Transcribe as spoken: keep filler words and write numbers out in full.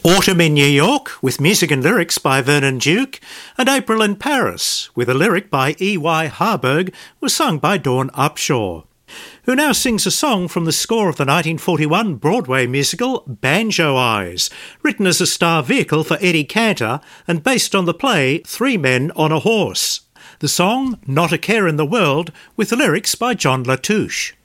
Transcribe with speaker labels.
Speaker 1: Autumn in New York, with music and lyrics by Vernon Duke, and April in Paris, with a lyric by E Y Harburg, was sung by Dawn Upshaw, who now sings a song from the score of the nineteen forty-one Broadway musical Banjo Eyes, written as a star vehicle for Eddie Cantor and based on the play Three Men on a Horse. The song, Not a Care in the World, with the lyrics by John Latouche.